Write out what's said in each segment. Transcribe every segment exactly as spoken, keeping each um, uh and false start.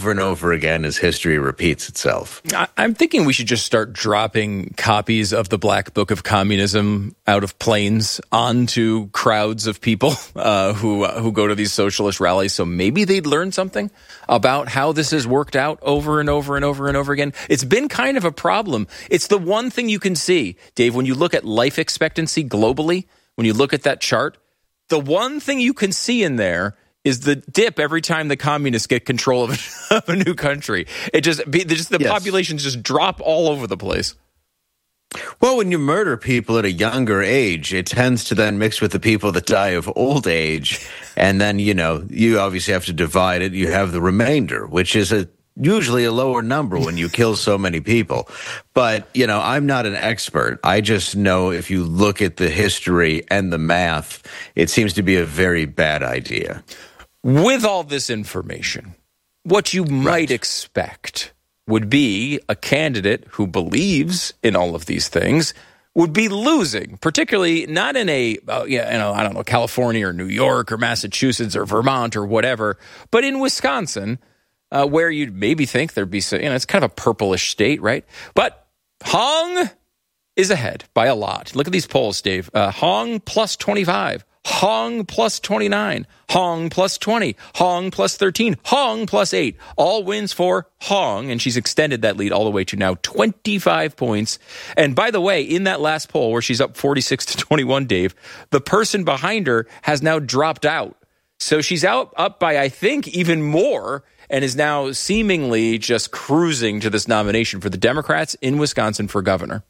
and over again as history repeats itself. I'm thinking we should just start dropping copies of the Black Book of Communism out of planes onto crowds of people uh, who uh, who go to these socialist rallies. So maybe they'd learn something about how this has worked out over and over and over and over again. It's been kind of a problem. It's the one thing you can see, Dave, when you look at life expectancy globally, when you look at that chart, the one thing you can see in there is the dip every time the communists get control of a, of a new country. It just, just the yes. populations just drop all over the place. Well, when you murder people at a younger age, it tends to then mix with the people that die of old age. And then, you know, you obviously have to divide it. You have the remainder, which is a usually a lower number when you kill so many people. But, you know, I'm not an expert. I just know if you look at the history and the math, it seems to be a very bad idea. With all this information, what you might right. expect would be a candidate who believes in all of these things would be losing, particularly not in a, uh, you know, I don't know, California or New York or Massachusetts or Vermont or whatever, but in Wisconsin, uh, where you'd maybe think there'd be, some, you know, it's kind of a purplish state, right? But Hong is ahead by a lot. Look at these polls, Dave. Uh, Hong plus twenty-five. Hong plus twenty-nine, Hong plus twenty, Hong plus thirteen, Hong plus eight. All wins for Hong, and she's extended that lead all the way to now twenty-five points. And by the way, in that last poll where she's up forty-six to twenty-one, Dave, the person behind her has now dropped out. So she's out up by, I think, even more, and is now seemingly just cruising to this nomination for the Democrats in Wisconsin for governor.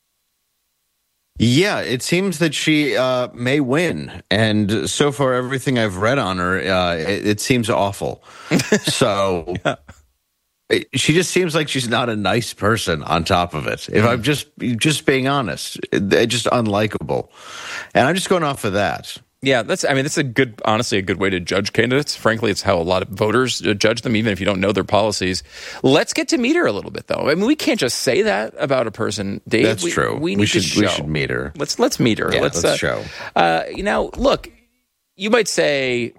Yeah, it seems that she uh, may win. And so far, everything I've read on her, uh, it, it seems awful. So yeah. it, she just seems like she's not a nice person on top of it. If mm. I'm just just being honest, it, just unlikable. And I'm just going off of that. Yeah, that's. I mean, that's a good, honestly, a good way to judge candidates. Frankly, it's how a lot of voters judge them, even if you don't know their policies. Let's get to meet her a little bit, though. I mean, we can't just say that about a person, Dave. That's we, true. We need we should, to show. We should meet her. Let's let's meet her. Yeah, let's, let's uh, show. Uh, you know, look, you might say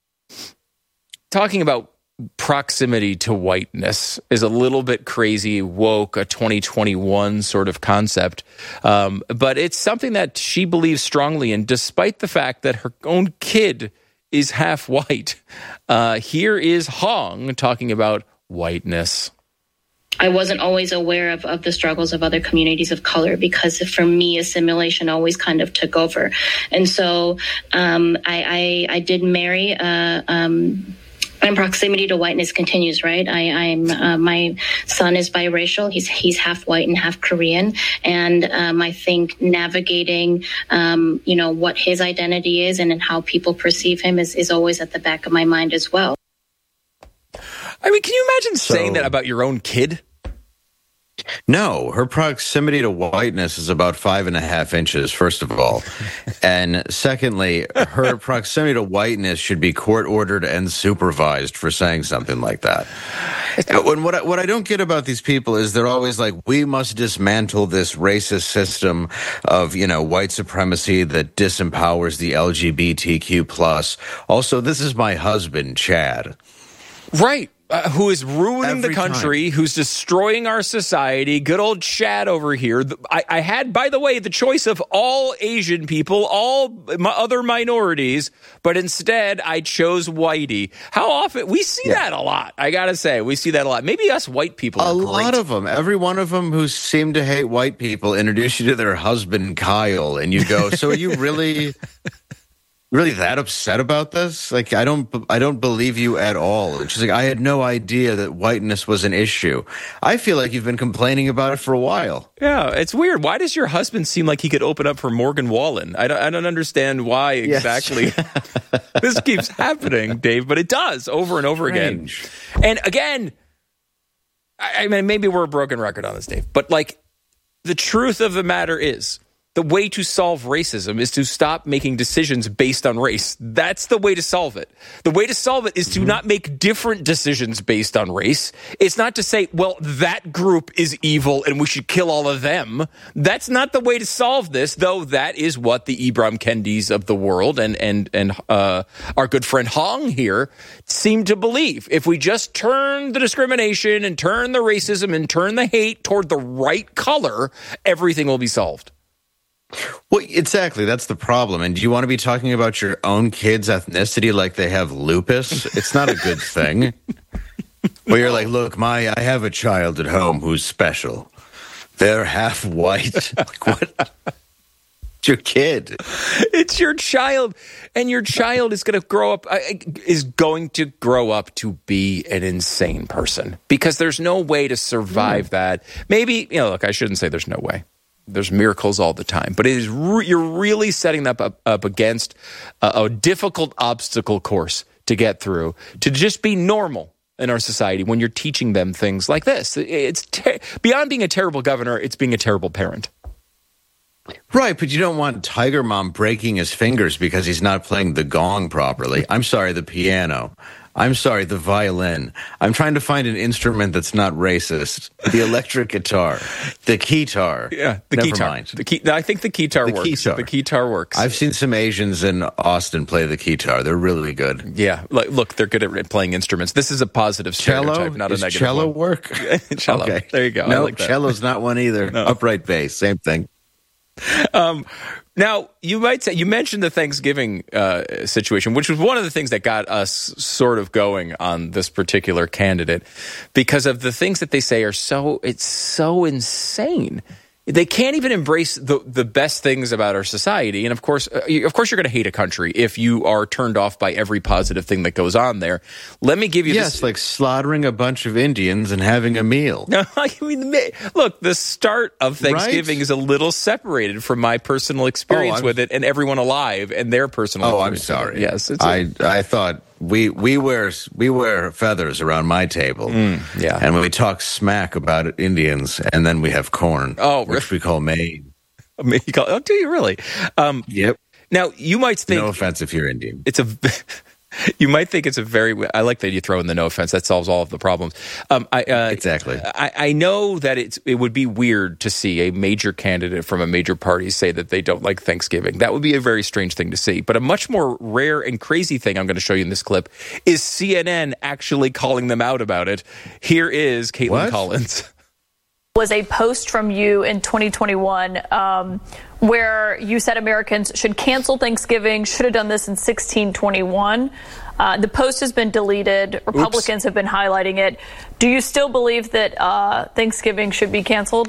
talking about proximity to whiteness is a little bit crazy, woke, a twenty twenty-one sort of concept. Um, but it's something that she believes strongly in, despite the fact that her own kid is half white. Uh, here is Hong talking about whiteness. I wasn't always aware of, of the struggles of other communities of color because for me, assimilation always kind of took over. And so um, I, I, I did marry a... Um, And proximity to whiteness continues, right? I, I'm uh, my son is biracial. He's he's half white and half Korean, and um, I think navigating, um, you know, what his identity is and, and how people perceive him is, is always at the back of my mind as well. I mean, can you imagine so, saying that about your own kid? No, her proximity to whiteness is about five and a half inches, first of all. And secondly, her proximity to whiteness should be court-ordered and supervised for saying something like that. When, what, I, what I don't get about these people is they're always like, we must dismantle this racist system of, you know, white supremacy that disempowers the L G B T Q plus. Also, this is my husband, Chad. Right. Uh, who is ruining Every the country, time. Who's destroying our society. Good old Chad over here. I, I had, by the way, the choice of all Asian people, all my other minorities, but instead I chose whitey. How often? We see yeah. that a lot, I gotta say. We see that a lot. Maybe us white people are A great. lot of them. Every one of them who seem to hate white people introduce you to their husband, Kyle, and you go, so are you really... really that upset about this? Like, I don't, I don't believe you at all. And she's like, I had no idea that whiteness was an issue. I feel like you've been complaining about it for a while. Yeah, it's weird. Why does your husband seem like he could open up for Morgan Wallen? I don't, I don't understand why exactly yes. this keeps happening, Dave, but it does over and over Strange. again. And again, I, I mean, maybe we're a broken record on this, Dave, but like the truth of the matter is, The way to solve racism is to stop making decisions based on race. That's the way to solve it. The way to solve it is to mm-hmm. not make different decisions based on race. It's not to say, well, that group is evil and we should kill all of them. That's not the way to solve this, though that is what the Ibram Kendis of the world and and and uh, our good friend Hong here seem to believe. If we just turn the discrimination and turn the racism and turn the hate toward the right color, everything will be solved. Well, exactly. That's the problem. And do you want to be talking about your own kid's ethnicity like they have lupus? It's not a good thing. Where you're like, look, my, I have a child at home who's special. They're half white. Like, what? It's your kid. It's your child. And your child is going to grow up, uh, is going to grow up to be an insane person. Because there's no way to survive mm. that. Maybe, you know, look, I shouldn't say there's no way. There's miracles all the time, but it is re- you're really setting them up, up against a, a difficult obstacle course to get through, to just be normal in our society when you're teaching them things like this. It's ter- beyond being a terrible governor, it's being a terrible parent. Right, but you don't want Tiger Mom breaking his fingers because he's not playing the gong properly. I'm sorry, the piano. I'm sorry, the violin. I'm trying to find an instrument that's not racist. The electric guitar. The keytar. Yeah, the Never keytar. mind. The key, I think the keytar the works. Keytar. The keytar works. I've seen some Asians in Austin play the keytar. They're really good. Yeah, look, look they're good at playing instruments. This is a positive stereotype, cello? not Is a negative cello one. work? Cello. Okay. There you go. No, like cello's not one either. No. Upright bass, same thing. Um, now, you might say, you mentioned the Thanksgiving uh, situation, which was one of the things that got us sort of going on this particular candidate because of the things that they say are so, it's so insane. They can't even embrace the the best things about our society. And of course, uh, of course, you're going to hate a country if you are turned off by every positive thing that goes on there. Let me give you yes, this. like slaughtering a bunch of Indians and having a meal. No, I mean, look, the start of Thanksgiving right? is a little separated from my personal experience oh, with it and everyone alive and their personal Oh, I'm experience. sorry. Yes. It's I I thought we we wear we wear feathers around my table. Mm, yeah. And we talk smack about Indians, and then we have corn, oh, which we call made. Oh, do you really? Um, yep. Now, you might think... No offense if you're Indian. It's a... You might think it's a very. I like that you throw in the no offense. That solves all of the problems. Um, I, uh, exactly. I, I know that it's. It would be weird to see a major candidate from a major party say that they don't like Thanksgiving. That would be a very strange thing to see. But a much more rare and crazy thing I'm going to show you in this clip is C N N actually calling them out about it. Here is Caitlin what? Collins. Was a post from you in twenty twenty-one um, where you said Americans should cancel Thanksgiving, should have done this in sixteen twenty-one. Uh, the post has been deleted. Republicans Oops. have been highlighting it. Do you still believe that uh, Thanksgiving should be canceled?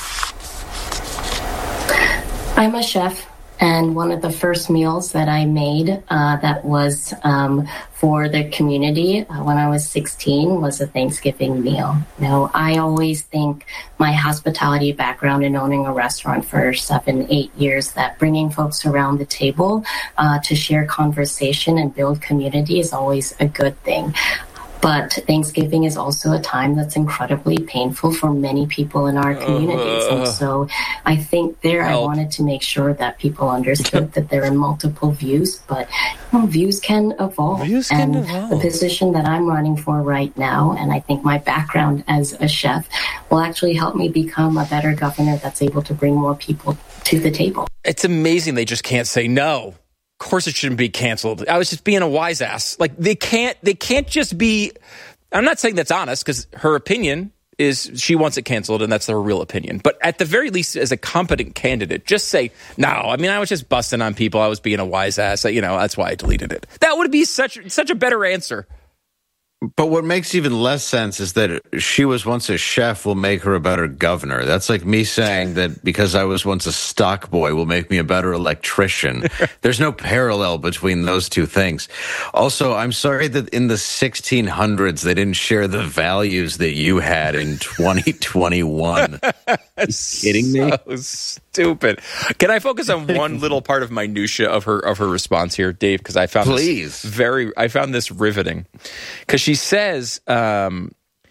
I'm a chef. And one of the first meals that I made uh, that was um, for the community uh, when I was sixteen was a Thanksgiving meal. Now, I always think my hospitality background in owning a restaurant for seven, eight years, that bringing folks around the table uh, to share conversation and build community is always a good thing. But Thanksgiving is also a time that's incredibly painful for many people in our communities. Uh, and so I think there help. I wanted to make sure that people understood that there are multiple views, but you know, views can evolve. Views and can evolve. The position that I'm running for right now, and I think my background as a chef, will actually help me become a better governor that's able to bring more people to the table. It's amazing they just can't say no. Of course it shouldn't be canceled. I was just being a wise ass. Like they can't, they can't just be, I'm not saying that's honest because her opinion is she wants it canceled and that's her real opinion. But at the very least, as a competent candidate, just say, no, I mean, I was just busting on people. I was being a wise ass. You know, that's why I deleted it. That would be such, such a better answer. But what makes even less sense is that she was once a chef will make her a better governor. That's like me saying that because I was once a stock boy will make me a better electrician. There's no parallel between those two things. Also, I'm sorry that in the sixteen hundreds they didn't share the values that you had in twenty twenty-one. Are you kidding me? So stupid. Can I focus on one little part of minutia of her of her response here, Dave? Because I found Please. this very I found this riveting. Because she says um,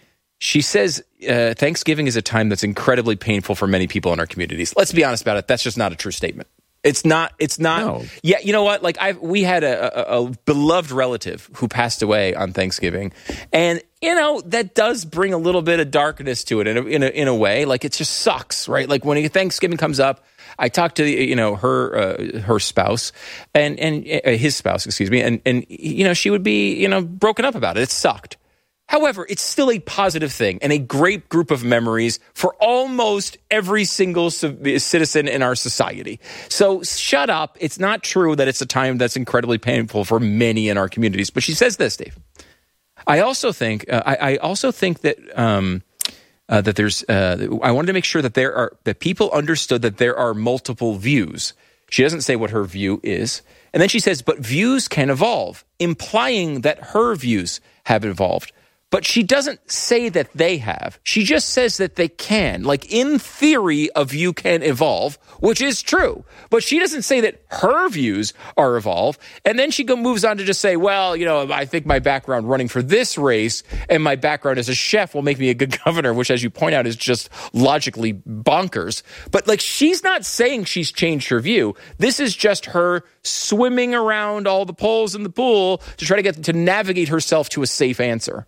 She says uh, Thanksgiving is a time that's incredibly painful for many people in our communities. Let's be honest about it. That's just not a true statement. It's not. It's not. No. Yeah, you know what? Like I, we had a, a, a beloved relative who passed away on Thanksgiving, and you know that does bring a little bit of darkness to it in a, in a, in a way. Like it just sucks, right? Like when Thanksgiving comes up, I talked to you know her uh, her spouse and and uh, his spouse, excuse me, and and you know she would be you know broken up about it. It sucked. However, it's still a positive thing and a great group of memories for almost every single citizen in our society. So shut up. It's not true that it's a time that's incredibly painful for many in our communities. But she says this, Dave. I also think uh, I, I also think that um, uh, that there's. Uh, I wanted to make sure that there are that people understood that there are multiple views. She doesn't say what her view is, and then she says, "But views can evolve," implying that her views have evolved. But she doesn't say that they have. She just says that they can. Like, in theory, a view can evolve, which is true. But she doesn't say that her views are evolved. And then she go, moves on to just say, well, you know, I think my background running for this race and my background as a chef will make me a good governor, which, as you point out, is just logically bonkers. But, like, she's not saying she's changed her view. This is just her swimming around all the poles in the pool to try to get to navigate herself to a safe answer.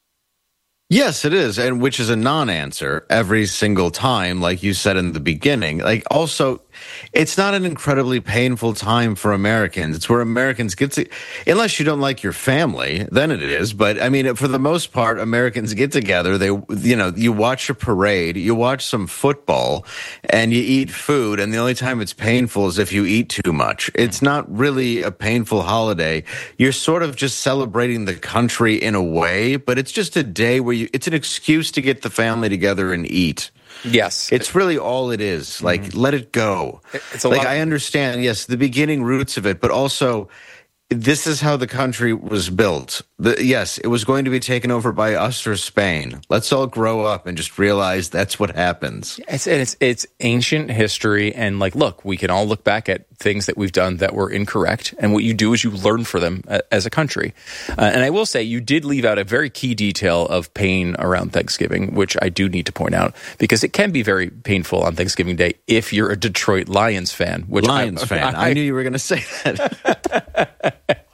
Yes, it is, and which is a non-answer every single time, like you said in the beginning. Like, also, it's not an incredibly painful time for Americans. It's where Americans get to, unless you don't like your family, then it is. But I mean, for the most part, Americans get together. They, you know, you watch a parade, you watch some football, and you eat food. And the only time it's painful is if you eat too much. It's not really a painful holiday. You're sort of just celebrating the country in a way, but it's just a day where you, it's an excuse to get the family together and eat. Yes. It's really all it is. Like, mm-hmm. let it go. It's a like, lot- I understand, yes, the beginning roots of it, but also this is how the country was built. The, yes, it was going to be taken over by us or Spain. Let's all grow up and just realize that's what happens. It's, it's, it's ancient history. And like, look, we can all look back at things that we've done that were incorrect. And what you do is you learn for them as a country. Uh, and I will say you did leave out a very key detail of pain around Thanksgiving, which I do need to point out because it can be very painful on Thanksgiving Day if you're a Detroit Lions fan. Which Lions I, fan. I, I knew you were going to say that.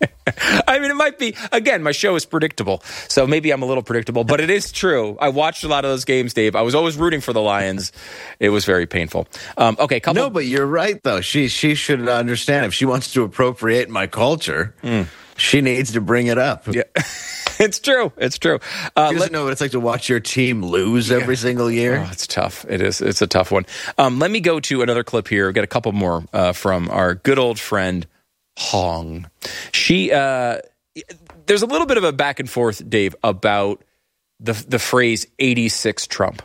I mean, it might be, again, my show is predictable, so maybe I'm a little predictable, but it is true. I watched a lot of those games, Dave. I was always rooting for the Lions. It was very painful. Um, okay, couple. No, but you're right, though. She she should understand if she wants to appropriate my culture, mm. she needs to bring it up. Yeah. It's true. It's true. Uh, she doesn't let, know what it's like to watch your team lose yeah. every single year. Oh, it's tough. It is. It's a tough one. Um, let me go to another clip here. We've got a couple more uh, from our good old friend, Hong. She, uh, there's a little bit of a back and forth, Dave, about the the phrase eighty-six Trump.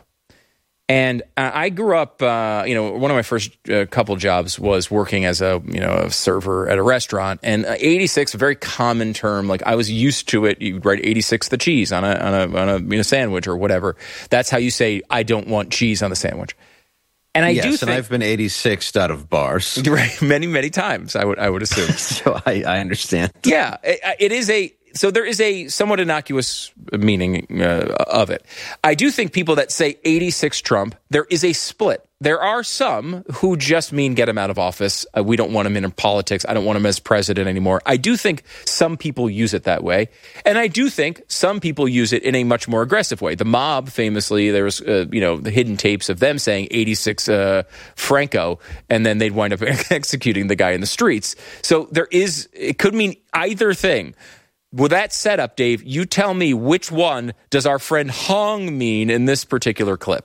And I grew up, uh, you know, one of my first uh, couple jobs was working as a, you know, a server at a restaurant. And uh, eighty-six, a very common term. Like I was used to it. You write eighty-six the cheese on a on a on a you know, sandwich or whatever. That's how you say I don't want cheese on the sandwich. And I yes, do think, and I've been eighty-sixed out of bars. Right, many, many times, I would I would assume. So I, I understand. Yeah, it, it is a, so there is a somewhat innocuous meaning uh, of it. I do think people that say eighty-six Trump, there is a split. There are some who just mean get him out of office. Uh, we don't want him in politics. I don't want him as president anymore. I do think some people use it that way. And I do think some people use it in a much more aggressive way. The mob, famously, there was, uh, you know, the hidden tapes of them saying eighty-six uh, Franco, and then they'd wind up executing the guy in the streets. So there is, it could mean either thing. With that setup, Dave, you tell me which one does our friend Hong mean in this particular clip?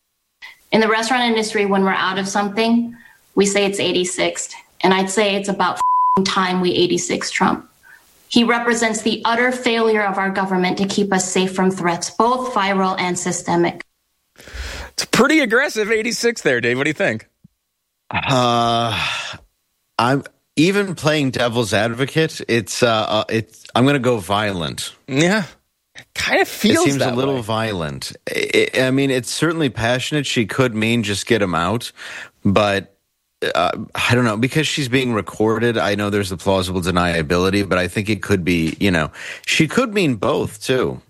In the restaurant industry, when we're out of something, we say it's eighty-sixed. And I'd say it's about time we eighty-six Trump. He represents the utter failure of our government to keep us safe from threats, both viral and systemic. It's pretty aggressive eighty-six there, Dave. What do you think? Uh, I'm even playing devil's advocate. It's uh, it's. I'm going to go violent. Yeah. Kind of feels It seems that a little way. violent. It, I mean, it's certainly passionate. She could mean just get him out, but uh, I don't know, because she's being recorded. I know there's a plausible deniability, but I think it could be, you know, she could mean both too.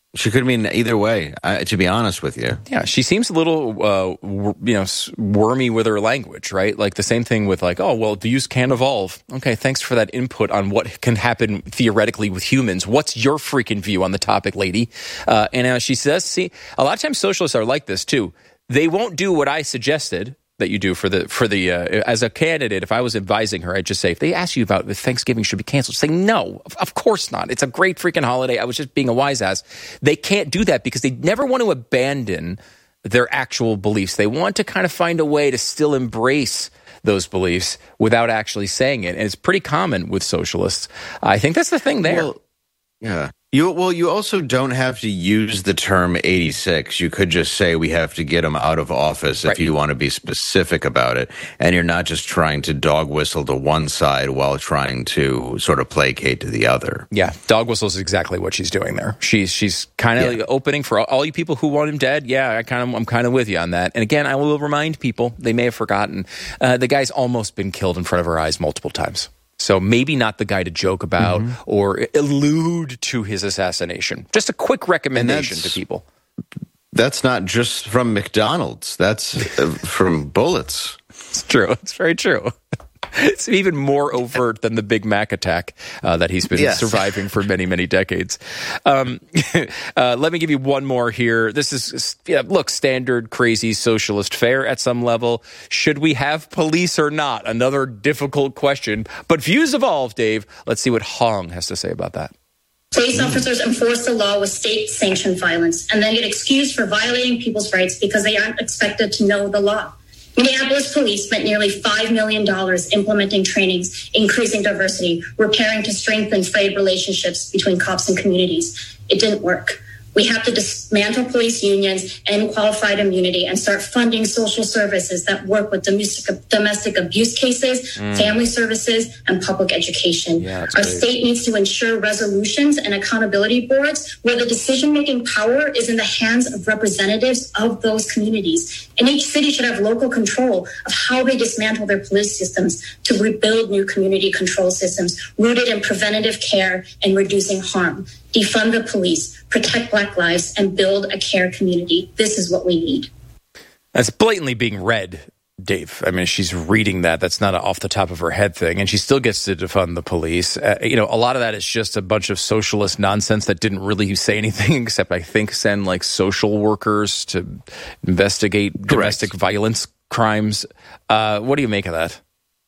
She could mean either way, uh, to be honest with you. Yeah, she seems a little, uh, wor- you know, wormy with her language, right? Like the same thing with like, oh, well, views can evolve. Okay, thanks for that input on what can happen theoretically with humans. What's your freaking view on the topic, lady? Uh, and uh, she says, see, a lot of times socialists are like this too. They won't do what I suggested that you do for the for the uh, as a candidate. If I was advising her, I'd just say, if they ask you about if Thanksgiving should be canceled, say no, of, of course not. It's a great freaking holiday. I was just being a wise ass. They can't do that because they never want to abandon their actual beliefs. They want to kind of find a way to still embrace those beliefs without actually saying it. And it's pretty common with socialists. I think that's the thing there. Well, yeah. You well, you also don't have to use the term eighty-six. You could just say we have to get him out of office if right. you want to be specific about it, and you're not just trying to dog whistle to one side while trying to sort of placate to the other. Yeah, dog whistle is exactly what she's doing there. She's she's kind of yeah. opening for all, all you people who want him dead. Yeah, I kind of I'm kind of with you on that. And again, I will remind people, they may have forgotten, uh, the guy's almost been killed in front of her eyes multiple times. So maybe not the guy to joke about mm-hmm. or allude to his assassination. Just a quick recommendation to people. That's not just from McDonald's. That's uh, from bullets. It's true. It's very true. It's even more overt than the Big Mac attack uh, that he's been yes. surviving for many, many decades. Um, uh, let me give you one more here. This is, yeah, look, standard crazy socialist fare at some level. Should we have police or not? Another difficult question. But views evolve, Dave. Let's see what Hong has to say about that. Police officers enforce the law with state-sanctioned violence and then get excused for violating people's rights because they aren't expected to know the law. Minneapolis police spent nearly five million dollars implementing trainings, increasing diversity, repairing to strengthen frayed relationships between cops and communities. It didn't work. We have to dismantle police unions and qualified immunity and start funding social services that work with domestic, domestic abuse cases, mm. family services, and public education. Yeah, Our great. state needs to ensure resolutions and accountability boards where the decision-making power is in the hands of representatives of those communities. And each city should have local control of how they dismantle their police systems to rebuild new community control systems rooted in preventative care and reducing harm. Defund the police, protect Black lives, and build a care community. This is what we need. That's blatantly being read, Dave. I mean, she's reading that. That's not an off the top of her head thing. And she still gets to defund the police. Uh, you know, a lot of that is just a bunch of socialist nonsense that didn't really say anything except, I think, send like social workers to investigate Correct. domestic violence crimes. Uh, what do you make of that?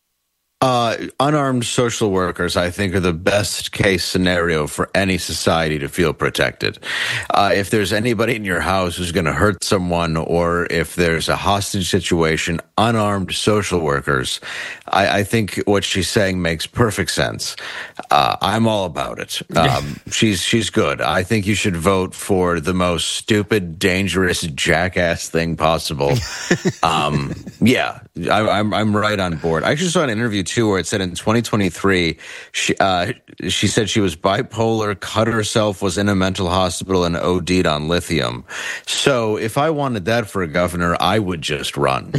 Uh, unarmed social workers, I think, are the best case scenario for any society to feel protected. Uh, if there's anybody in your house who's going to hurt someone, or if there's a hostage situation, unarmed social workers, I, I think what she's saying makes perfect sense. Uh, I'm all about it. Um, she's she's good. I think you should vote for the most stupid, dangerous, jackass thing possible. Um, yeah, I, I'm I'm right on board. I actually saw an interview too where it said in twenty twenty-three, she uh, she said she was bipolar, cut herself, was in a mental hospital, and O D'd on lithium. So if I wanted that for a governor, I would just run.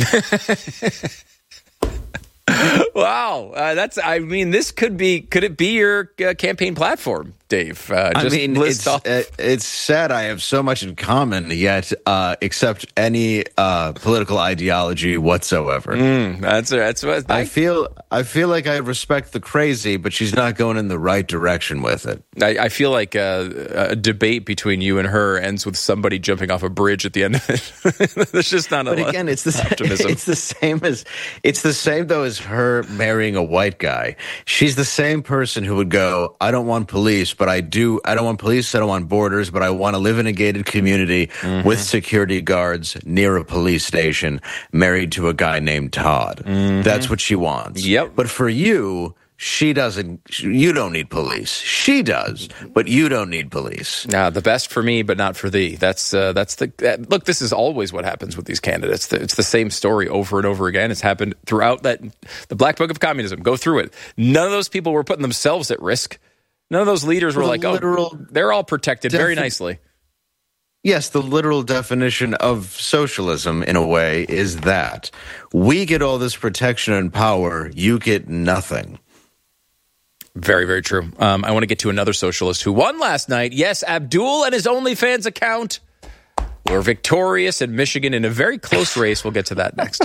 Wow, uh, that's. I mean, this could be. Could it be your uh, campaign platform, Dave? Uh, just I mean, it's uh, it's sad. I have so much in common, yet uh, except any uh, political ideology whatsoever. Mm, that's that's what I, I feel. I feel like I respect the crazy, but she's not going in the right direction with it. I, I feel like uh, a debate between you and her ends with somebody jumping off a bridge at the end of it. There's just not a but lot again, it's the optimism. It's the same as it's the same though as her marrying a white guy. She's the same person who would go, I don't want police, but I do. I don't want police. I don't want borders, but I want to live in a gated community mm-hmm. with security guards near a police station, married to a guy named Todd. Mm-hmm. That's what she wants. Yep. But for you, she doesn't. You don't need police. She does, but you don't need police. Nah, the best for me, but not for thee. That's uh, that's the that, look. This is always what happens with these candidates. It's the same story over and over again. It's happened throughout that the Black Book of Communism. Go through it. None of those people were putting themselves at risk. None of those leaders were the like, oh, they're all protected defi- very nicely. Yes, the literal definition of socialism, in a way, is that we get all this protection and power, you get nothing. Very, very true. Um, I want to get to another socialist who won last night. Yes, Abdul and his OnlyFans account were victorious in Michigan in a very close race. We'll get to that next.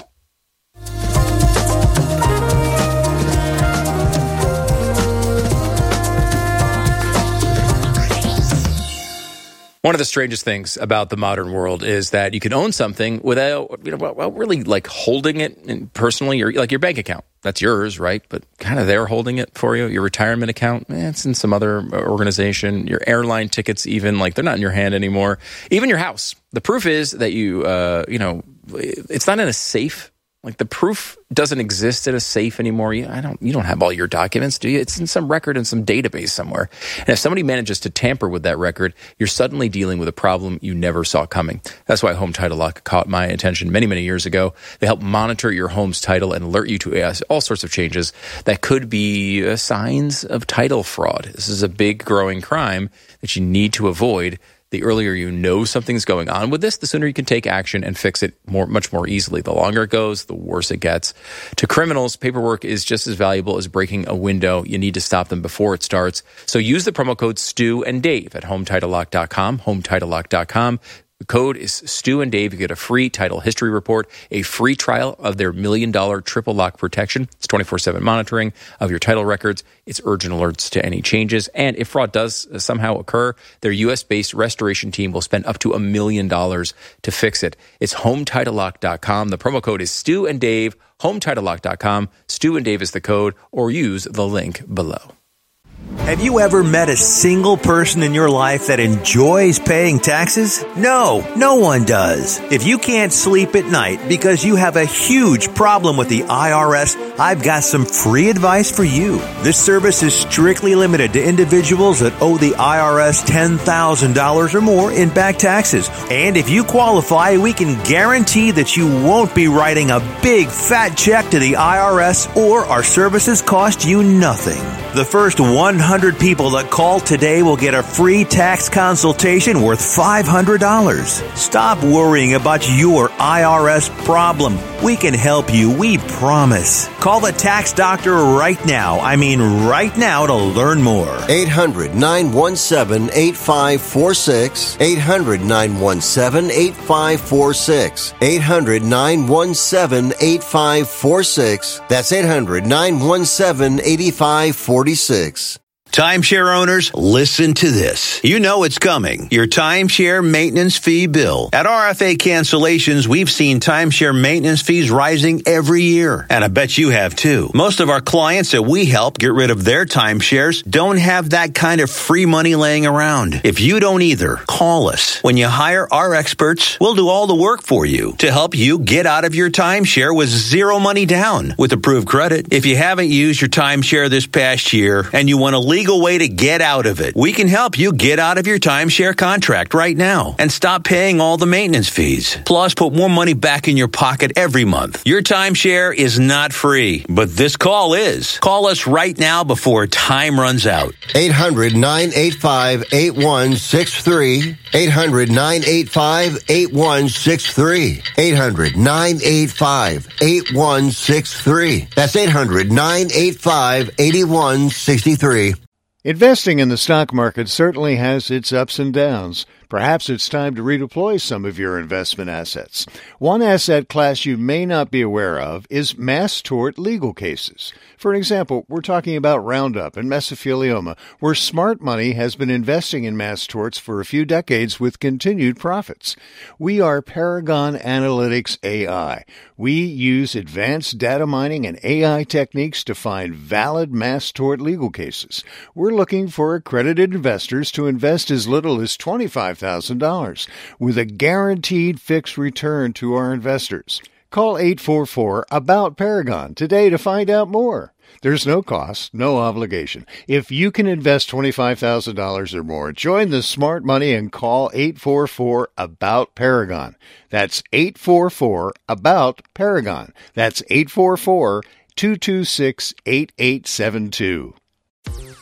One of the strangest things about the modern world is that you can own something without, you know, well, really like holding it personally, or like your bank account. That's yours, right? But kind of they're holding it for you. Your retirement account, eh, it's in some other organization. Your airline tickets, even, like they're not in your hand anymore. Even your house. The proof is that you, uh, you know, it's not in a safe. Like the proof doesn't exist in a safe anymore. You, I don't. You don't have all your documents, do you? It's in some record in some database somewhere. And if somebody manages to tamper with that record, you're suddenly dealing with a problem you never saw coming. That's why Home Title Lock caught my attention many, many years ago. They help monitor your home's title and alert you to uh, all sorts of changes that could be uh, signs of title fraud. This is a big growing crime that you need to avoid. The earlier you know something's going on with this, the sooner you can take action and fix it more, much more easily. The longer it goes, the worse it gets. To criminals, paperwork is just as valuable as breaking a window. You need to stop them before it starts. So use the promo code Stu and Dave at home title lock dot com, home title lock dot com. The code is Stu and Dave. You get a free title history report, a free trial of their million dollar triple lock protection. It's twenty-four seven monitoring of your title records. It's urgent alerts to any changes. And if fraud does somehow occur, their U S based restoration team will spend up to a million dollars to fix it. It's home title lock dot com. The promo code is Stu and Dave, home title lock dot com. Stu and Dave is the code, or use the link below. Have you ever met a single person in your life that enjoys paying taxes? No, no one does. If you can't sleep at night because you have a huge problem with the I R S, I've got some free advice for you. This service is strictly limited to individuals that owe the I R S ten thousand dollars or more in back taxes. And if you qualify, we can guarantee that you won't be writing a big fat check to the I R S, or our services cost you nothing. The first one hundred people that call today will get a free tax consultation worth five hundred dollars. Stop worrying about your I R S problem. We can help you, we promise. Call the tax doctor right now. I mean right now to learn more. eight hundred, nine one seven, eight five four six. eight hundred, nine one seven, eight five four six. eight hundred, nine one seven, eight five four six. That's eight hundred, nine one seven, eight five four six. Timeshare owners, listen to this. You know it's coming. Your timeshare maintenance fee bill. At R F A Cancellations, we've seen timeshare maintenance fees rising every year. And I bet you have too. Most of our clients that we help get rid of their timeshares don't have that kind of free money laying around. If you don't either, call us. When you hire our experts, we'll do all the work for you to help you get out of your timeshare with zero money down with approved credit. If you haven't used your timeshare this past year and you want to leave legal way to get out of it. We can help you get out of your timeshare contract right now and stop paying all the maintenance fees. Plus, put more money back in your pocket every month. Your timeshare is not free, but this call is. Call us right now before time runs out. eight hundred, nine eight five, eight one six three. eight hundred, nine eight five, eight one six three. eight hundred, nine eight five, eight one six three. That's eight hundred, nine eight five, eight one six three. Investing in the stock market certainly has its ups and downs. Perhaps it's time to redeploy some of your investment assets. One asset class you may not be aware of is mass tort legal cases. For example, we're talking about Roundup and mesothelioma, where smart money has been investing in mass torts for a few decades with continued profits. We are Paragon Analytics A I. We use advanced data mining and A I techniques to find valid mass tort legal cases. We're looking for accredited investors to invest as little as twenty-five thousand dollars with a guaranteed fixed return to our investors. Call eight four four, A B O U T, Paragon today to find out more. There's no cost, no obligation. If you can invest twenty-five thousand dollars or more, join the smart money and call eight four four, A B O U T, Paragon. That's eight four four, A B O U T, Paragon. That's eight four four, two two six, eight eight seven two.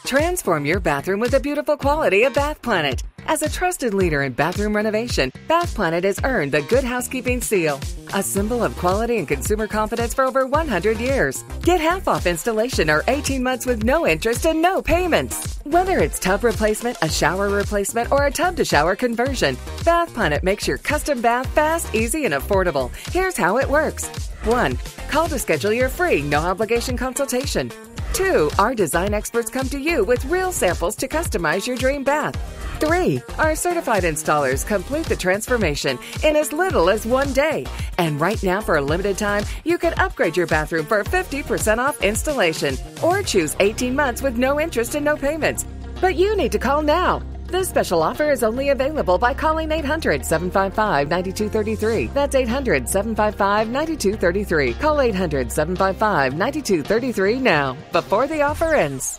Transform your bathroom with the beautiful quality of Bath Planet. As a trusted leader in bathroom renovation, Bath Planet has earned the Good Housekeeping seal, a symbol of quality and consumer confidence for over one hundred years. Get half off installation or eighteen months with no interest and no payments. Whether it's tub replacement, a shower replacement, or a tub-to-shower conversion, Bath Planet makes your custom bath fast, easy, and affordable. Here's how it works. One, call to schedule your free, no-obligation consultation. Two, our design experts come to you with real samples to customize your dream bath. Three, our certified installers complete the transformation in as little as one day. And right now, for a limited time, you can upgrade your bathroom for fifty percent off installation or choose eighteen months with no interest and no payments. But you need to call now. This special offer is only available by calling eight hundred, seven five five, nine two three three. That's eight hundred, seven five five, nine two three three. Call eight hundred, seven five five, nine two three three now, before the offer ends.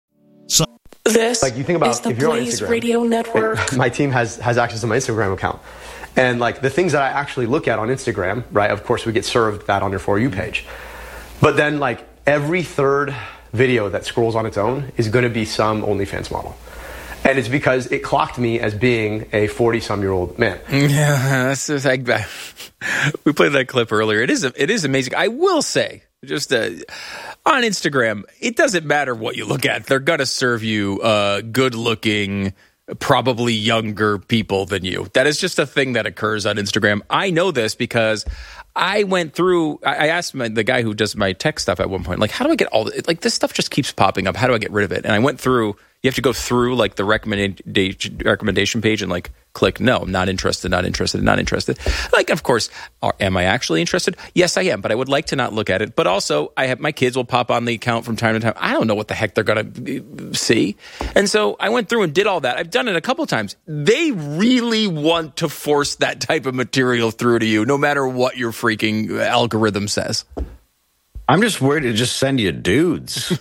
So, this like you think about is the if you're Blaze on Instagram, Radio Network. My team has, has access to my Instagram account. And like the things that I actually look at on Instagram, right, of course we get served that on your For You page. But then like every third video that scrolls on its own is going to be some OnlyFans model. And it's because it clocked me as being a forty-some-year-old man. Yeah, that's just like that. We played that clip earlier. It is it is amazing. I will say, just uh, on Instagram, it doesn't matter what you look at. They're going to serve you uh, good-looking, probably younger people than you. That is just a thing that occurs on Instagram. I know this because I went through, I asked my, the guy who does my tech stuff at one point, like, how do I get all this? Like, this stuff just keeps popping up. How do I get rid of it? And I went through, you have to go through, like, the recommendation recommendation page and, like, click, no, I'm not interested, not interested, not interested. Like, of course, are, am I actually interested? Yes, I am, but I would like to not look at it. But also, I have my kids will pop on the account from time to time. I don't know what the heck they're going to see. And so I went through and did all that. I've done it a couple of times. They really want to force that type of material through to you, no matter what your freaking algorithm says. I'm just worried to just send you dudes.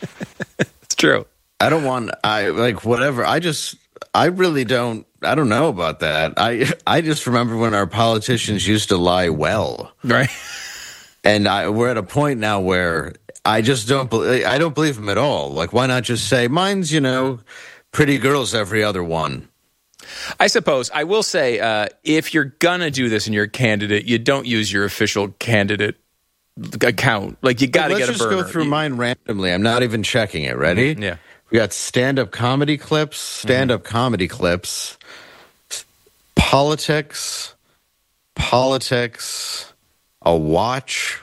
It's true. I don't want, I like whatever. I just, I really don't, I don't know about that. I, I just remember when our politicians used to lie well. Right. And I, we're at a point now where I just don't, I don't believe them at all. Like, why not just say, mine's, you know, pretty girls every other one. I suppose. I will say, uh, if you're going to do this and you're a candidate, you don't use your official candidate account. Like, you got to get a burner. Let's just go through mine randomly. I'm not even checking it. Ready? Yeah. We got stand-up comedy clips, stand-up mm-hmm. comedy clips, politics, politics, a watch,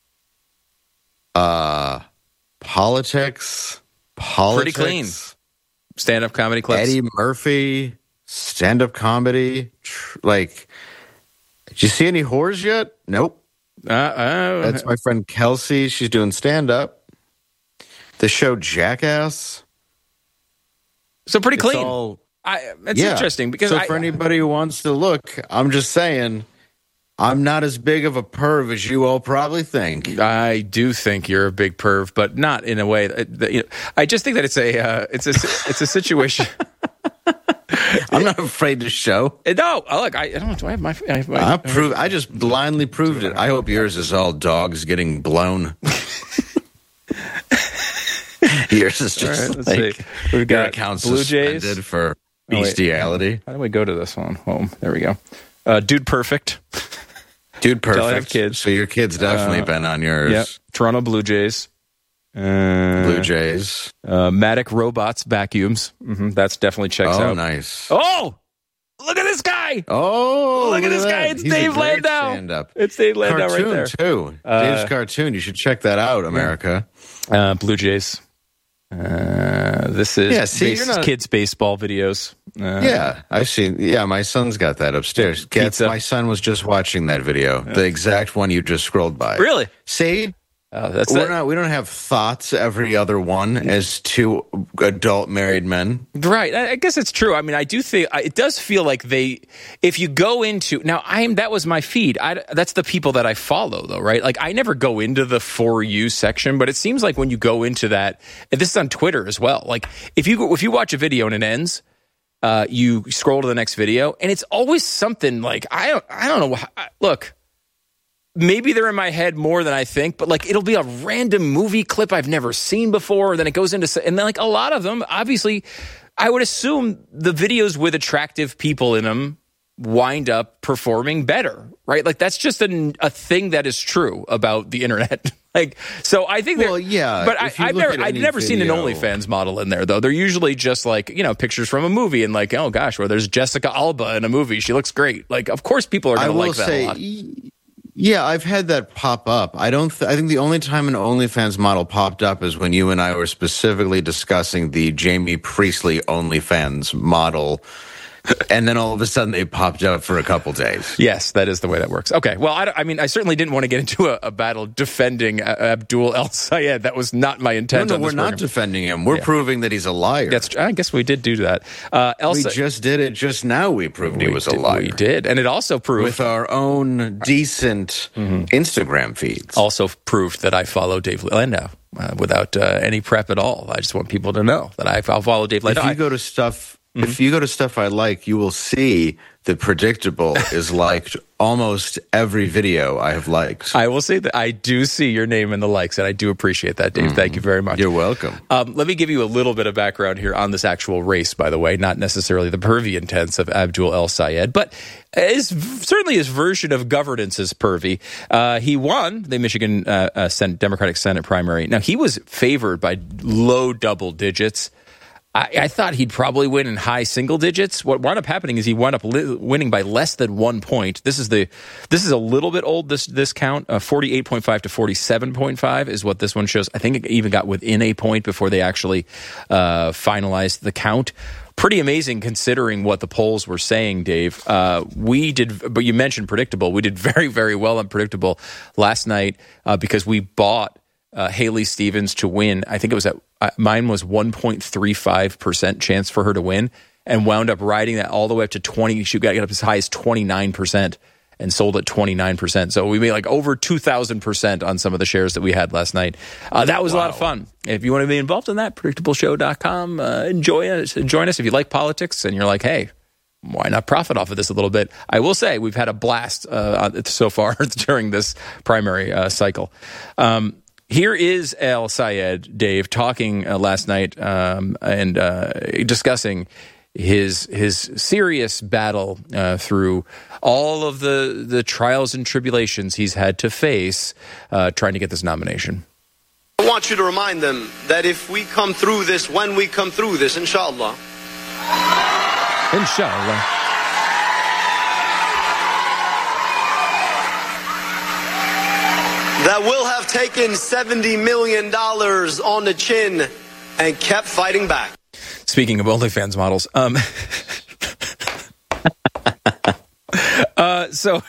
uh, politics, politics. Pretty clean. Stand-up comedy clips. Eddie Murphy, stand-up comedy. Tr- like, did you see any whores yet? Nope. Uh, uh, That's my friend Kelsey. She's doing stand-up. The show Jackass. So pretty clean. It's all, I, it's yeah. interesting because so I, for anybody who wants to look, I'm just saying, I'm not as big of a perv as you all probably think. I do think you're a big perv, but not in a way that, that you know. I just think that it's a uh, it's a it's a situation. I'm not afraid to show. No, look, I, I don't. Do I have my? I, have my, I prove. I just blindly proved it. I hope yours is all dogs getting blown. Yours is just right, let's like see. We've got accounts Blue Jays suspended for oh, bestiality. How do we go to this one? Home. There we go. Uh, Dude Perfect. Dude Perfect. I have kids. So your kid's definitely uh, been on yours. Yep. Toronto Blue Jays. Uh, Blue Jays. Uh, Matic Robots Vacuums. Mm-hmm, that's definitely checks oh, out. Oh, nice. Oh! Look at this guy! Oh, look, look at this guy! It's He's Dave Landau. Stand-up. It's Dave Landau cartoon, right there too. Uh, Dave's cartoon. You should check that out, America. Uh, Blue Jays. Uh, this is yeah, see, base, not... kids baseball videos. Uh, yeah, I've seen. Yeah, my son's got that upstairs. Gets, my son was just watching that video, yeah. the exact one you just scrolled by. Really? See, oh, that's we're it. not. We don't have thoughts every other one as two adult married men. Right. I, I guess it's true. I mean, I do think it does feel like they. If you go into now, I am. That was my feed. I, that's the people that I follow, though, right? Like, I never go into the For You section, but it seems like when you go into that, and this is on Twitter as well. Like, if you if you watch a video and it ends, uh, you scroll to the next video, and it's always something like I don't I don't know. Look. maybe they're in my head more than I think, but like it'll be a random movie clip I've never seen before. Then it goes into, and then like a lot of them, obviously, I would assume the videos with attractive people in them wind up performing better, right? Like that's just a, a thing that is true about the internet. Like, so I think, well, yeah, but I, I've never, I've never seen an OnlyFans model in there though. They're usually just like, you know, pictures from a movie and like, oh gosh, well, there's Jessica Alba in a movie. She looks great. Like, of course people are going to like that say, a lot. Yeah, I've had that pop up. I don't. Th- I think the only time an OnlyFans model popped up is when you and I were specifically discussing the Jamie Priestley OnlyFans model. And then all of a sudden they popped up for a couple days. Yes, that is the way that works. Okay, well, I, I mean, I certainly didn't want to get into a, a battle defending uh, Abdul El Sayed. That was not my intent. No, no, on we're this not program. defending him. We're yeah. proving that he's a liar. That's. I guess we did do that. Uh, El we Sa- just did it just now. We proved we he was did, a liar. We did, and it also proved with our own decent mm-hmm. Instagram feeds. Also proved that I follow Dave Landau uh, without uh, any prep at all. I just want people to know that I, I'll follow Dave Landau. If you go to stuff. Mm-hmm. If you go to Stuff I Like, you will see that Predictable is liked almost every video I have liked. I will say that I do see your name in the likes, and I do appreciate that, Dave. Mm-hmm. Thank you very much. You're welcome. Um, let me give you a little bit of background here on this actual race, by the way, not necessarily the pervy intents of Abdul El Sayed, but his, certainly his version of governance is pervy. Uh, he won the Michigan uh, uh, Senate, Democratic Senate primary. Now, he was favored by low double digits. I, I thought he'd probably win in high single digits. What wound up happening is he wound up li- winning by less than one point. This is the this is a little bit old. This this count, uh, forty-eight point five to forty-seven point five is what this one shows. I think it even got within a point before they actually uh, finalized the count. Pretty amazing considering what the polls were saying, Dave. Uh, we did, but you mentioned Predictable. We did very very well on Predictable last night uh, because we bought uh, Haley Stevens to win. I think it was at uh, mine was one point three five percent chance for her to win, and wound up riding that all the way up to twenty. She got up as high as twenty-nine percent and sold at twenty-nine percent. So we made like over two thousand percent on some of the shares that we had last night. Uh, that was wow. a lot of fun. If you want to be involved in that, predictable show dot com, uh, enjoy us. Join us if you like politics and you're like, hey, why not profit off of this a little bit? I will say we've had a blast uh, so far during this primary uh, cycle. Um, Here is El Sayed, Dave, talking uh, last night um, and uh, discussing his his serious battle uh, through all of the, the trials and tribulations he's had to face uh, trying to get this nomination. I want you to remind them that if we come through this, when we come through this, inshallah. Inshallah. That will have taken seventy million dollars on the chin and kept fighting back. Speaking of OnlyFans models, um, uh, so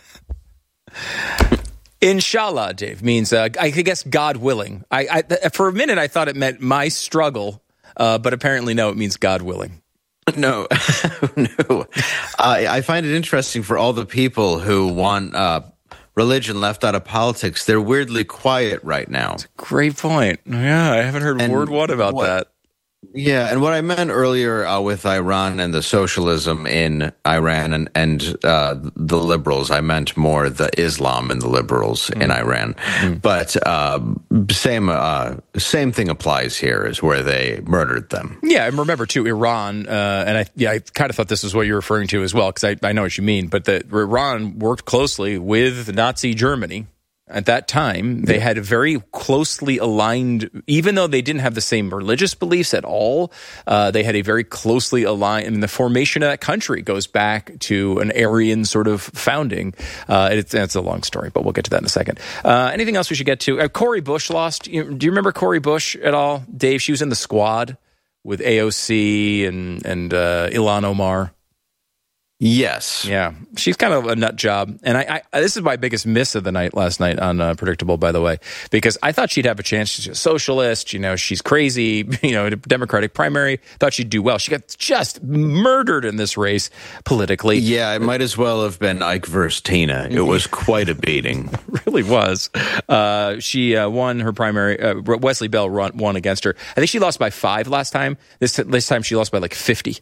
inshallah, Dave, means, uh, I guess, God willing. I, I For a minute, I thought it meant my struggle, uh, but apparently, no, it means God willing. No, no. I, I find it interesting for all the people who want uh, religion left out of politics. They're weirdly quiet right now. That's a great point. Yeah, I haven't heard and word one about what, that. Yeah, and what I meant earlier uh, with Iran and the socialism in Iran and, and uh, the liberals, I meant more the Islam and the liberals mm. in Iran. Mm. But uh, same uh, same thing applies here, is where they murdered them. Yeah, and remember, too, Iran, uh, and I yeah, I kind of thought this was what you're referring to as well, because I, I know what you mean, but that Iran worked closely with Nazi Germany. At that time, they had a very closely aligned, even though they didn't have the same religious beliefs at all, uh, they had a very closely aligned, I mean, the formation of that country goes back to an Aryan sort of founding. Uh, it's, it's a long story, but we'll get to that in a second. Uh, anything else we should get to? Uh, Cori Bush lost. You, do you remember Cori Bush at all, Dave? She was in the squad with A O C and, and uh, Ilhan Omar. Yes. Yeah. She's kind of a nut job. And I, I this is my biggest miss of the night last night on uh, Predictable, by the way, because I thought she'd have a chance. She's a socialist. You know, she's crazy. You know, Democratic primary. Thought she'd do well. She got just murdered in this race politically. Yeah, it might as well have been Ike versus Tina. It was quite a beating. It really was. Uh, she uh, won her primary. Uh, Wesley Bell run, won against her. I think she lost by five last time. This, this time she lost by like fifty.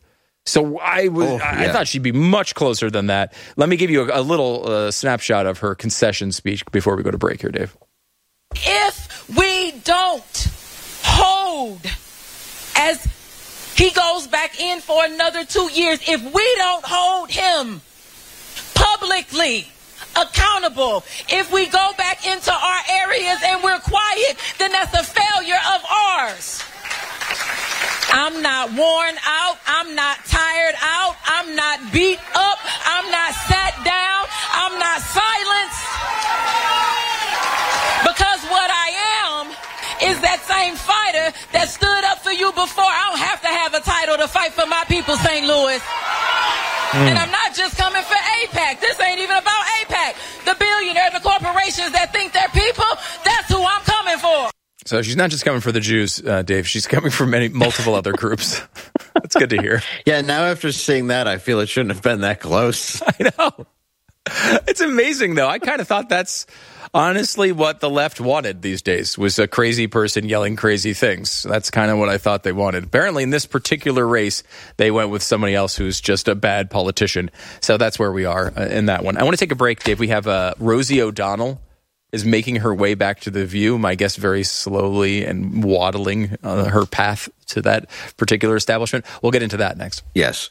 So I was, Oh, I, yeah. I thought she'd be much closer than that. Let me give you a, a little uh, snapshot of her concession speech before we go to break here, Dave. If we don't hold, as he goes back in for another two years, if we don't hold him publicly accountable, if we go back into our areas and we're quiet, then that's a failure of ours. I'm not worn out. I'm not tired out. I'm not beat up. I'm not sat down. I'm not silenced. Because what I am is that same fighter that stood up for you before. I don't have to have a title to fight for my people, Saint Louis. Mm. And I'm not just coming for AIPAC. This ain't even about AIPAC. The billionaires, the corporations that think they're people, that's who I'm coming for. So she's not just coming for the Jews, uh, Dave. She's coming for many, multiple other groups. That's good to hear. Yeah, now after seeing that, I feel it shouldn't have been that close. I know. It's amazing, though. I kind of thought that's honestly what the left wanted these days, was a crazy person yelling crazy things. That's kind of what I thought they wanted. Apparently, in this particular race, they went with somebody else who's just a bad politician. So that's where we are uh, in that one. I want to take a break, Dave. We have uh, Rosie O'Donnell is making her way back to the View, my guess very slowly and waddling uh, her path to that particular establishment. We'll get into that next. Yes.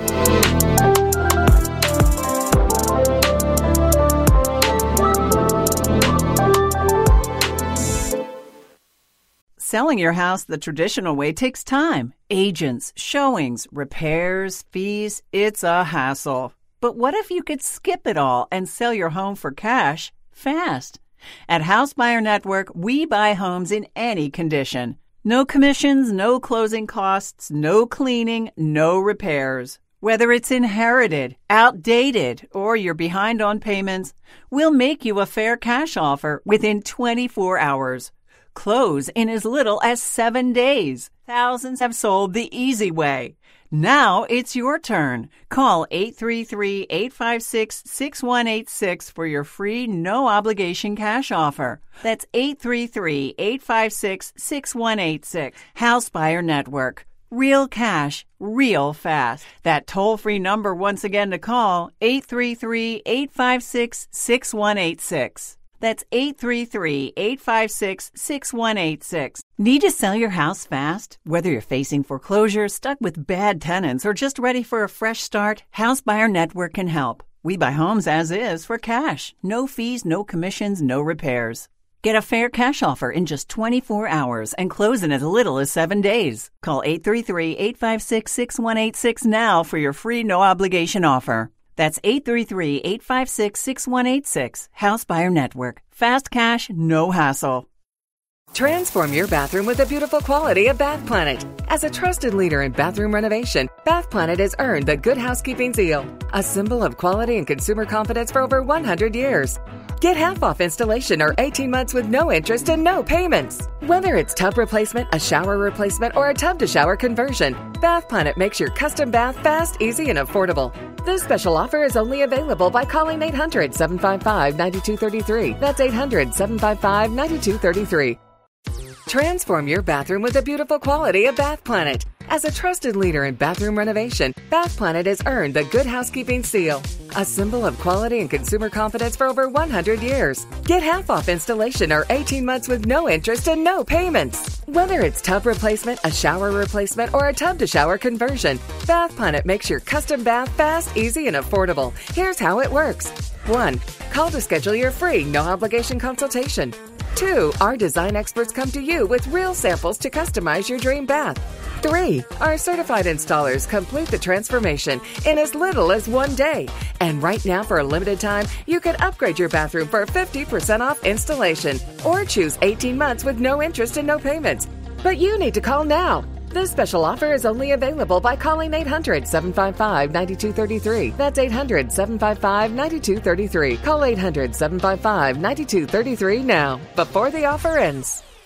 Selling your house the traditional way takes time. Agents, showings, repairs, fees. It's a hassle. But what if you could skip it all and sell your home for cash fast? At House Buyer Network, we buy homes in any condition. No commissions, no closing costs, no cleaning, no repairs. Whether it's inherited, outdated, or you're behind on payments, we'll make you a fair cash offer within twenty-four hours. Close in as little as seven days. Thousands have sold the easy way. Now it's your turn. Call eight three three, eight five six, six one eight six for your free no-obligation cash offer. That's eight three three, eight five six, six one eight six. House Buyer Network. Real cash, real fast. That toll-free number once again to call, eight three three, eight five six, six one eight six. That's eight three three, eight five six, six one eight six. Need to sell your house fast? Whether you're facing foreclosure, stuck with bad tenants, or just ready for a fresh start, House Buyer Network can help. We buy homes as is for cash. No fees, no commissions, no repairs. Get a fair cash offer in just twenty-four hours and close in as little as seven days. Call eight three three, eight five six, six one eight six now for your free no-obligation offer. That's eight three three, eight five six, six one eight six. House Buyer Network. Fast cash, no hassle. Transform your bathroom with the beautiful quality of Bath Planet. As a trusted leader in bathroom renovation, Bath Planet has earned the Good Housekeeping seal, a symbol of quality and consumer confidence for over one hundred years. Get half off installation or eighteen months with no interest and no payments. Whether it's tub replacement, a shower replacement, or a tub-to-shower conversion, Bath Planet makes your custom bath fast, easy, and affordable. This special offer is only available by calling eight hundred, seven five five, nine two three three. That's eight hundred, seven five five, nine two three three. Transform your bathroom with the beautiful quality of Bath Planet. As a trusted leader in bathroom renovation, Bath Planet has earned the Good Housekeeping seal, a symbol of quality and consumer confidence for over one hundred years. Get half off installation or eighteen months with no interest and no payments. Whether it's tub replacement, a shower replacement, or a tub-to-shower conversion, Bath Planet makes your custom bath fast, easy, and affordable. Here's how it works. One, call to schedule your free no-obligation consultation. Two, our design experts come to you with real samples to customize your dream bath. Three, our certified installers complete the transformation in as little as one day. And right now, for a limited time, you can upgrade your bathroom for fifty percent off installation or choose eighteen months with no interest and no payments. But you need to call now. This special offer is only available by calling eight hundred, seven five five, nine two three three. That's eight hundred, seven five five, nine two three three. Call eight hundred, seven five five, nine two three three now, before the offer ends.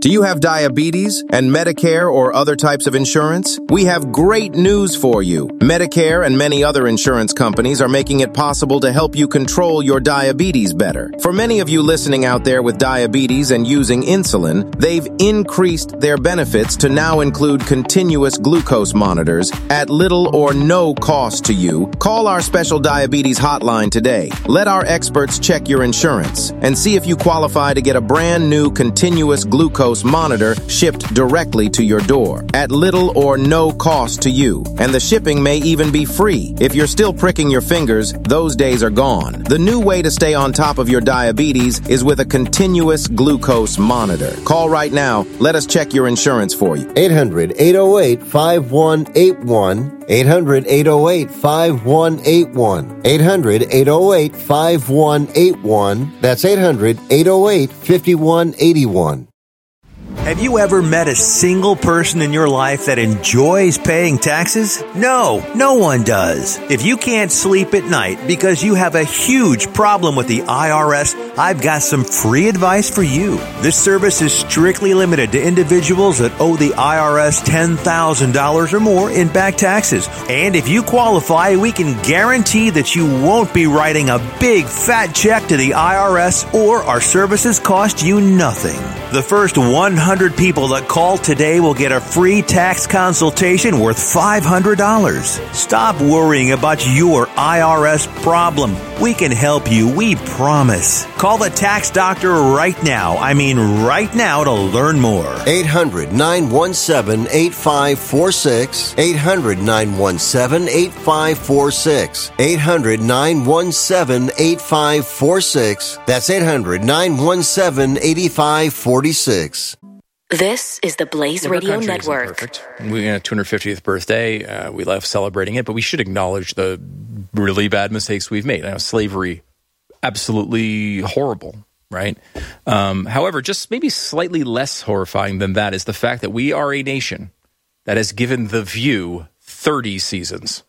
Do you have diabetes and Medicare or other types of insurance? We have great news for you. Medicare and many other insurance companies are making it possible to help you control your diabetes better. For many of you listening out there with diabetes and using insulin, they've increased their benefits to now include continuous glucose monitors at little or no cost to you. Call our special diabetes hotline today. Let our experts check your insurance and see if you qualify to get a brand new continuous glucose monitor shipped directly to your door at little or no cost to you. And the shipping may even be free. If you're still pricking your fingers, those days are gone. The new way to stay on top of your diabetes is with a continuous glucose monitor. Call right now. Let us check your insurance for you. eight hundred, eight oh eight, five one eight one. eight hundred, eight oh eight, five one eight one. eight hundred, eight oh eight, five one eight one. That's eight hundred, eight oh eight, five one eight one. Have you ever met a single person in your life that enjoys paying taxes? No, no one does. If you can't sleep at night because you have a huge problem with the I R S, I've got some free advice for you. This service is strictly limited to individuals that owe the I R S ten thousand dollars or more in back taxes. And if you qualify, we can guarantee that you won't be writing a big fat check to the I R S, or our services cost you nothing. The first one hundred people that call today will get a free tax consultation worth five hundred dollars. Stop worrying about your I R S problem. We can help you, we promise. Call the tax doctor right now. I mean right now to learn more. eight hundred, nine one seven, eight five four six. eight hundred, nine one seven, eight five four six. eight hundred, nine one seven, eight five four six. That's eight hundred, nine one seven, eight five four six. This is the Blaze Never Radio Country isn't Network. Perfect. We had two hundred fiftieth birthday. Uh, we love celebrating it, but we should acknowledge the really bad mistakes we've made. Now, slavery, absolutely horrible, right? Um, however, just maybe slightly less horrifying than that is the fact that we are a nation that has given The View thirty seasons.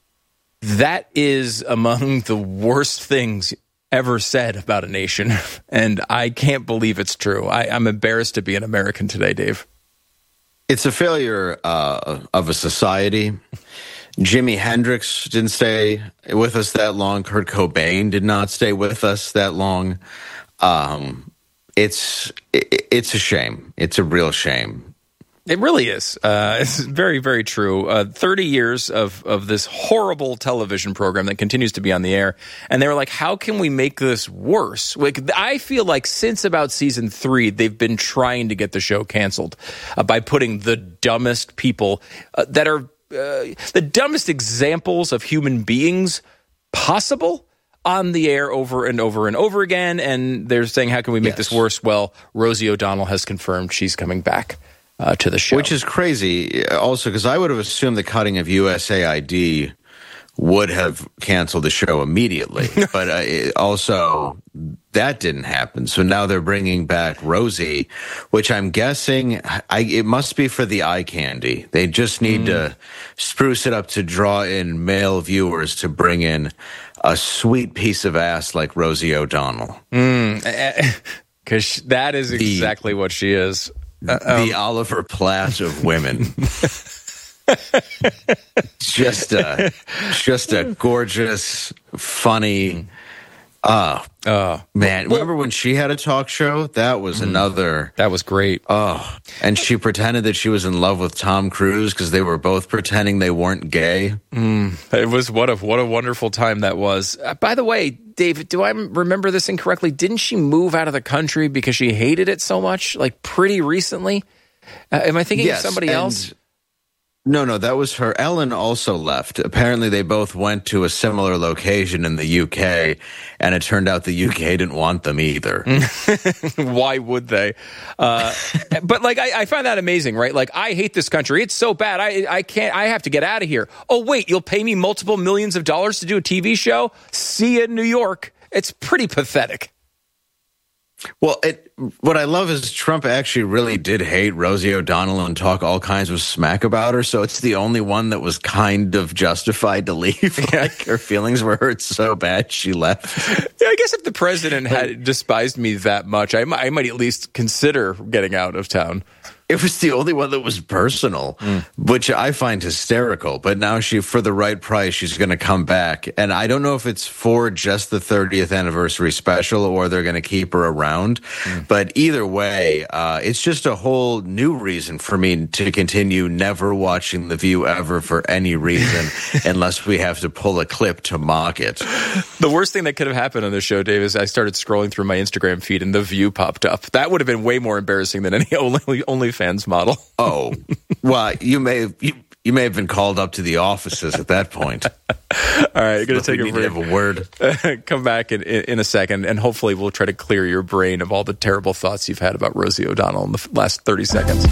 That is among the worst things ever said about a nation, and I can't believe it's true. I, I'm embarrassed to be an American today, Dave. It's a failure uh, of a society. Jimi Hendrix didn't stay with us that long. Kurt Cobain did not stay with us that long. Um, it's it, it's a shame. It's a real shame. It really is. Uh, it's very, very true. Uh, thirty years of, of this horrible television program that continues to be on the air. And they were like, how can we make this worse? Like, I feel like since about season three, they've been trying to get the show canceled uh, by putting the dumbest people uh, that are uh, the dumbest examples of human beings possible on the air over and over and over again. And they're saying, how can we make Yes. this worse? Well, Rosie O'Donnell has confirmed she's coming back. Uh, to the show. Which is crazy also, because I would have assumed the cutting of U S A I D would have canceled the show immediately. But uh, it also, that didn't happen. So now they're bringing back Rosie, which I'm guessing I, it must be for the eye candy. They just need mm. to spruce it up to draw in male viewers to bring in a sweet piece of ass like Rosie O'Donnell. Because mm. that is exactly the, what she is. Uh, um, the Oliver Platt of women. just a, just a gorgeous, funny. Oh, oh man! Remember when she had a talk show? That was mm, another. That was great. Oh, and she pretended that she was in love with Tom Cruise because they were both pretending they weren't gay. Mm, it was what a what a wonderful time that was. Uh, by the way, Dave, do I remember this incorrectly? Didn't she move out of the country because she hated it so much? Like pretty recently? Uh, am I thinking yes, of somebody else? No, no, that was her. Ellen also left. Apparently, they both went to a similar location in the U K, and it turned out the U K didn't want them either. Why would they? Uh, but like, I, I find that amazing, right? Like, I hate this country. It's so bad. I, I can't. I have to get out of here. Oh, wait, you'll pay me multiple millions of dollars to do a T V show? See you in New York. It's pretty pathetic. Well, it, what I love is Trump actually really did hate Rosie O'Donnell and talk all kinds of smack about her. So it's the only one that was kind of justified to leave. Like her feelings were hurt so bad she left. Yeah, I guess if the president had despised me that much, I might, I might at least consider getting out of town. It was the only one that was personal, mm. which I find hysterical. But now she, for the right price, she's going to come back. And I don't know if it's for just the thirtieth anniversary special or they're going to keep her around. Mm. But either way, uh, it's just a whole new reason for me to continue never watching The View ever for any reason, unless we have to pull a clip to mock it. The worst thing that could have happened on this show, Dave, is I started scrolling through my Instagram feed and The View popped up. That would have been way more embarrassing than any only OnlyFans model. Oh, well, you may have, you, you may have been called up to the offices at that point. All right, you're going to take a break. Have a word. Come back in, in, in a second, and hopefully we'll try to clear your brain of all the terrible thoughts you've had about Rosie O'Donnell in the last thirty seconds.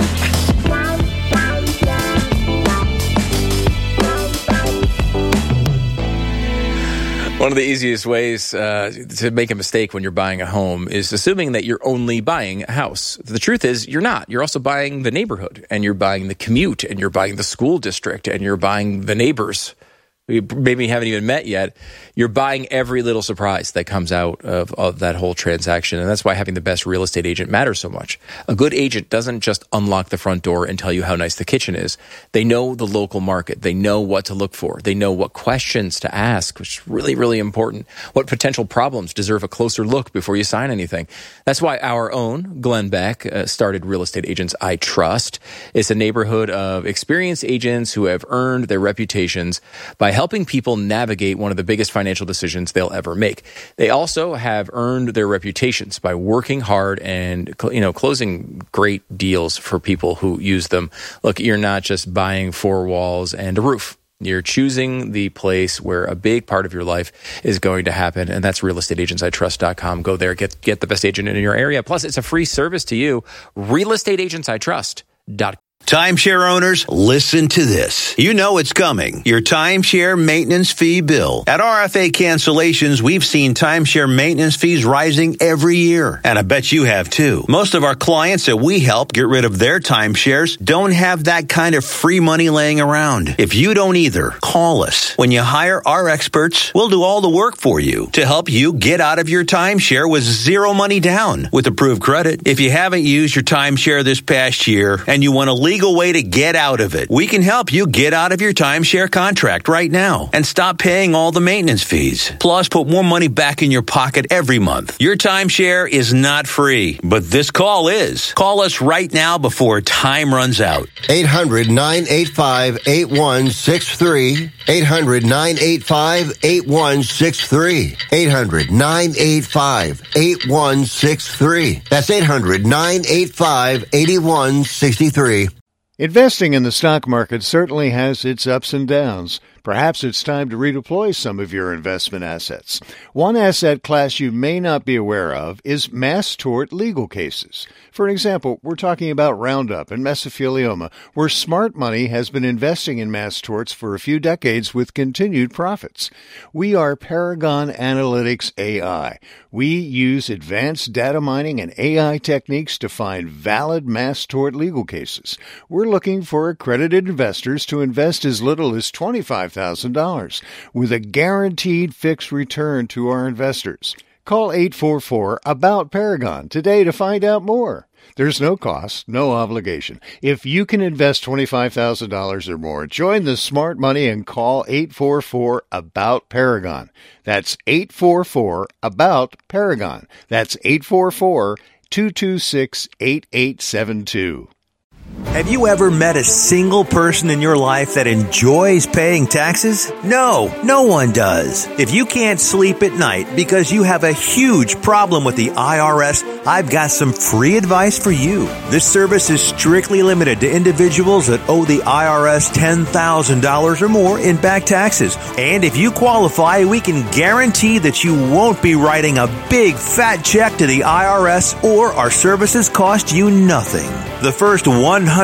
One of the easiest ways uh, to make a mistake when you're buying a home is assuming that you're only buying a house. The truth is you're not. You're also buying the neighborhood, and you're buying the commute, and you're buying the school district, and you're buying the neighbors we maybe haven't even met yet. You're buying every little surprise that comes out of, of that whole transaction. And that's why having the best real estate agent matters so much. A good agent doesn't just unlock the front door and tell you how nice the kitchen is. They know the local market. They know what to look for. They know what questions to ask, which is really, really important. What potential problems deserve a closer look before you sign anything. That's why our own Glenn Beck uh, started Real Estate Agents I Trust. It's a neighborhood of experienced agents who have earned their reputations by helping people navigate one of the biggest financial decisions they'll ever make. They also have earned their reputations by working hard and, you know, closing great deals for people who use them. Look, you're not just buying four walls and a roof. You're choosing the place where a big part of your life is going to happen, and that's real estate agents I trust dot com. Go there, get get the best agent in your area. Plus, it's a free service to you. real estate agents I trust dot com. Timeshare owners, listen to this. You know it's coming. Your timeshare maintenance fee bill. At R F A Cancellations, we've seen timeshare maintenance fees rising every year. And I bet you have too. Most of our clients that we help get rid of their timeshares don't have that kind of free money laying around. If you don't either, call us. When you hire our experts, we'll do all the work for you to help you get out of your timeshare with zero money down with approved credit. If you haven't used your timeshare this past year and you want to leave legal way to get out of it. We can help you get out of your timeshare contract right now and stop paying all the maintenance fees. Plus, put more money back in your pocket every month. Your timeshare is not free, but this call is. Call us right now before time runs out. eight hundred, nine eight five, eight one six three. eight hundred, nine eight five, eight one six three. eight hundred, nine eight five, eight one six three. That's eight hundred, nine eight five, eight one six three. Investing in the stock market certainly has its ups and downs. Perhaps it's time to redeploy some of your investment assets. One asset class you may not be aware of is mass tort legal cases. For example, we're talking about Roundup and mesothelioma, where smart money has been investing in mass torts for a few decades with continued profits. We are Paragon Analytics A I. We use advanced data mining and A I techniques to find valid mass tort legal cases. We're looking for accredited investors to invest as little as twenty-five thousand dollars with a guaranteed fixed return to our investors. Call eight four four, A B O U T, Paragon today to find out more. There's no cost, no obligation. If you can invest twenty-five thousand dollars or more, join the smart money and call eight four four, A B O U T, Paragon. That's eight four four, A B O U T, Paragon. That's eight four four, two two six, eight eight seven two. Have you ever met a single person in your life that enjoys paying taxes? No, no one does. If you can't sleep at night because you have a huge problem with the I R S, I've got some free advice for you. This service is strictly limited to individuals that owe the I R S ten thousand dollars or more in back taxes. And if you qualify, we can guarantee that you won't be writing a big fat check to the I R S or our services cost you nothing. The first one hundred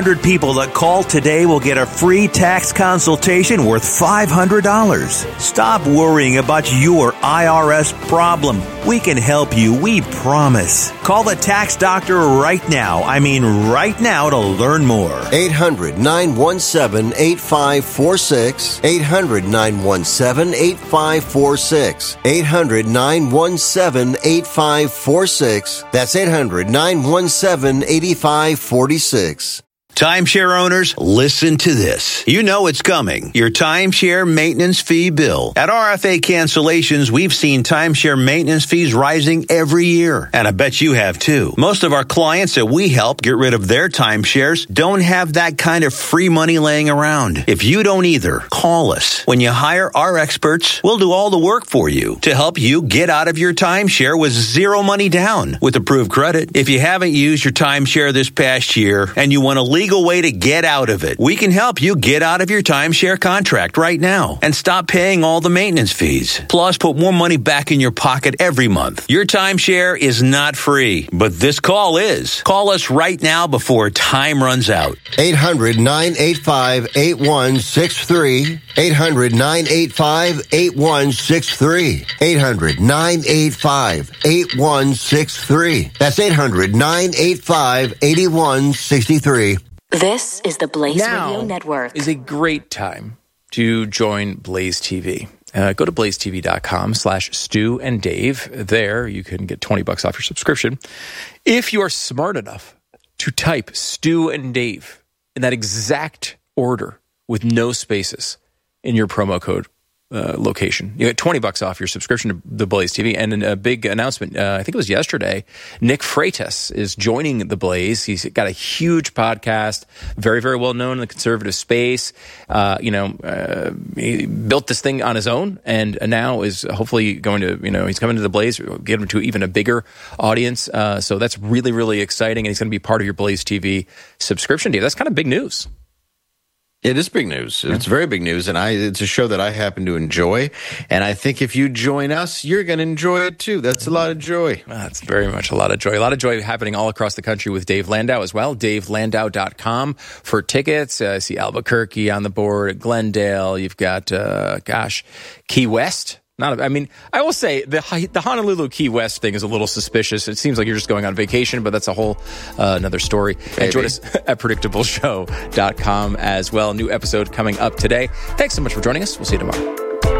hundred people that call today will get a free tax consultation worth five hundred dollars. Stop worrying about your I R S problem. We can help you, we promise. Call the tax doctor right now. I mean right now to learn more. eight hundred, nine one seven, eight five four six. eight hundred, nine one seven, eight five four six. eight hundred, nine one seven, eight five four six. That's eight hundred, nine one seven, eight five four six. Timeshare owners, listen to this. You know it's coming. Your timeshare maintenance fee bill. At R F A Cancellations, we've seen timeshare maintenance fees rising every year. And I bet you have too. Most of our clients that we help get rid of their timeshares don't have that kind of free money laying around. If you don't either, call us. When you hire our experts, we'll do all the work for you to help you get out of your timeshare with zero money down with approved credit. If you haven't used your timeshare this past year and you want to leave legal way to get out of it. We can help you get out of your timeshare contract right now and stop paying all the maintenance fees. Plus, put more money back in your pocket every month. Your timeshare is not free, but this call is. Call us right now before time runs out. eight hundred, nine eight five, eight one six three. eight hundred, nine eight five, eight one six three. eight hundred, nine eight five, eight one six three. That's eight hundred, nine eight five, eight one six three. This is the Blaze now Radio Network. Is a great time to join Blaze T V. Uh, go to blaze t v dot com slash Stu and Dave. There you can get twenty bucks off your subscription. If you are smart enough to type Stu and Dave in that exact order with no spaces in your promo code uh, location, you get twenty bucks off your subscription to the Blaze T V. And a big announcement, uh, I think it was yesterday, Nick Freitas is joining the Blaze. He's got a huge podcast, very, very well known in the conservative space. Uh, you know, uh, he built this thing on his own and now is hopefully going to, you know, he's coming to the Blaze, get him to even a bigger audience. Uh, so that's really, really exciting. And he's going to be part of your Blaze T V subscription deal. That's kind of big news. It is big news. It's very big news, and I it's a show that I happen to enjoy. And I think if you join us, you're going to enjoy it too. That's a lot of joy. That's very much a lot of joy. A lot of joy happening all across the country with Dave Landau as well. dave landau dot com for tickets. Uh, I see Albuquerque on the board, Glendale. You've got, uh, gosh, Key West. Not, I mean, I will say the the Honolulu Key West thing is a little suspicious. It seems like you're just going on vacation, but that's a whole uh, another story. And join us at predictable show dot com as well. New episode coming up today. Thanks so much for joining us. We'll see you tomorrow.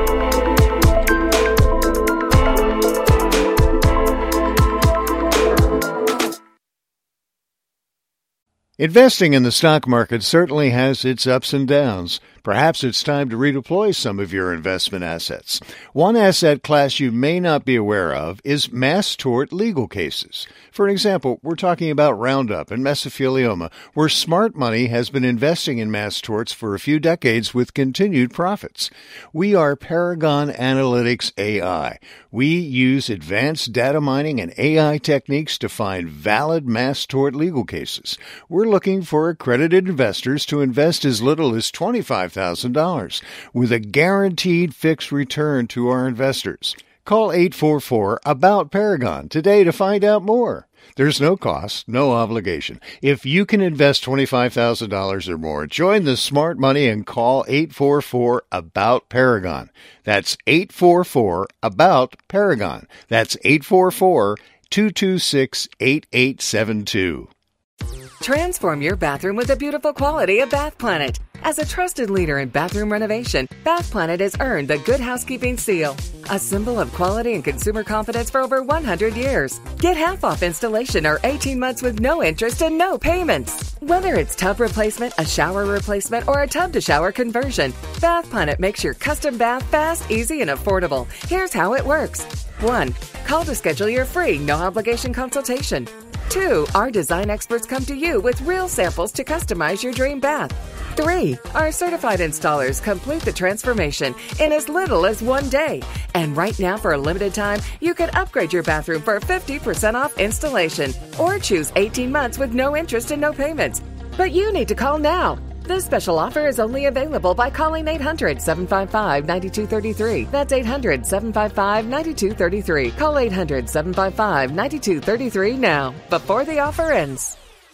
Investing in the stock market certainly has its ups and downs. Perhaps it's time to redeploy some of your investment assets. One asset class you may not be aware of is mass tort legal cases. For example, we're talking about Roundup and mesothelioma, where smart money has been investing in mass torts for a few decades with continued profits. We are Paragon Analytics A I. We use advanced data mining and A I techniques to find valid mass tort legal cases. We're looking for accredited investors to invest as little as twenty-five thousand dollars with a guaranteed fixed return to our investors. Call eight four four, A B O U T, Paragon today to find out more. There's no cost, no obligation. If you can invest twenty-five thousand dollars or more, join the smart money and call eight four four, A B O U T, Paragon. That's eight four four, A B O U T, Paragon. That's eight four four, two two six, eight eight seven two. Transform your bathroom with the beautiful quality of Bath Planet. As a trusted leader in bathroom renovation, Bath Planet has earned the Good Housekeeping seal, a symbol of quality and consumer confidence for over one hundred years. Get half off installation or eighteen months with no interest and no payments. Whether it's tub replacement, a shower replacement, or a tub-to-shower conversion, Bath Planet makes your custom bath fast, easy, and affordable. Here's how it works. One, call to schedule your free, no-obligation consultation. Two, our design experts come to you with real samples to customize your dream bath. Three, our certified installers complete the transformation in as little as one day. And right now, for a limited time, you can upgrade your bathroom for fifty percent off installation or choose eighteen months with no interest and no payments. But you need to call now. This special offer is only available by calling eight hundred, seven five five, nine two three three. That's eight hundred, seven five five, nine two three three. Call eight hundred, seven five five, nine two three three now, before the offer ends.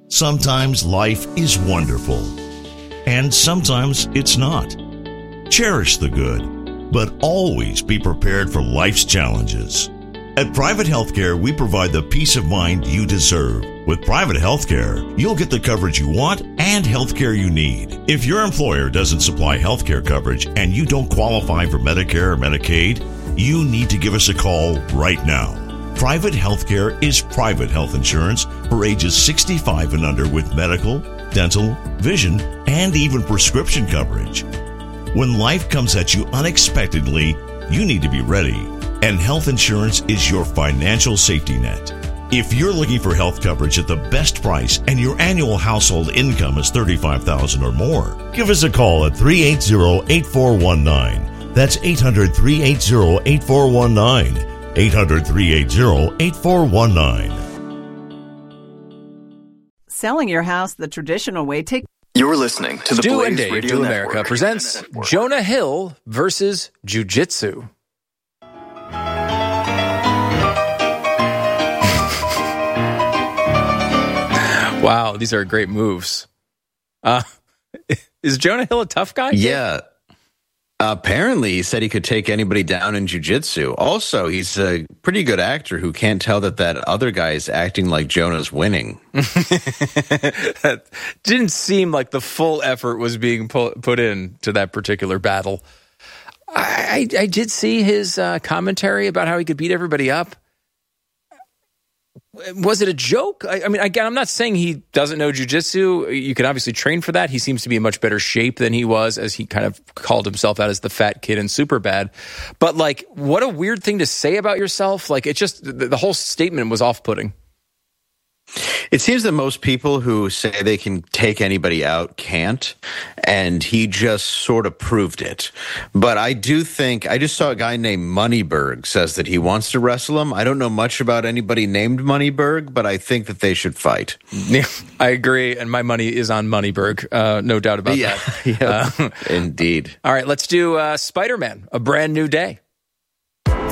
Sometimes life is wonderful, and sometimes it's not. Cherish the good, but always be prepared for life's challenges. At Private Healthcare, we provide the peace of mind you deserve. With Private Healthcare, you'll get the coverage you want and healthcare you need. If your employer doesn't supply healthcare coverage and you don't qualify for Medicare or Medicaid, you need to give us a call right now. Private Healthcare is private health insurance for ages sixty-five and under with medical, dental, vision, and even prescription coverage. When life comes at you unexpectedly, you need to be ready, and health insurance is your financial safety net. If you're looking for health coverage at the best price and your annual household income is thirty-five thousand dollars or more, give us a call at three eight zero, eight four one nine. That's eight hundred, three eight zero, eight four one nine. eight hundred, three eight zero, eight four one nine. Selling your house the traditional way takes... You're listening to the Stu Blaze and Dave Radio Do Network. America presents Jonah Hill versus Jiu-Jitsu. Wow, these are great moves. Uh, is Jonah Hill a tough guy? Yeah. Apparently, he said he could take anybody down in jiu-jitsu. Also, he's a pretty good actor who can't tell that that other guy is acting like Jonah's winning. That didn't seem like the full effort was being pu- put in to that particular battle. I, I, I did see his uh, commentary about how he could beat everybody up. Was it a joke? I, I mean, again, I'm not saying he doesn't know jiu-jitsu. You can obviously train for that. He seems to be in much better shape than he was, as he kind of called himself out as the fat kid in Superbad. But, like, what a weird thing to say about yourself. Like, it just, the, the whole statement was off-putting. It seems that most people who say they can take anybody out can't, and he just sort of proved it. But I do think, I just saw a guy named Moneyberg says that he wants to wrestle him. I don't know much about anybody named Moneyberg, but I think that they should fight. Yeah, I agree, and my money is on Moneyberg, uh, no doubt about yeah, that. Yeah, uh, indeed. All right, let's do uh, Spider-Man, A Brand New Day.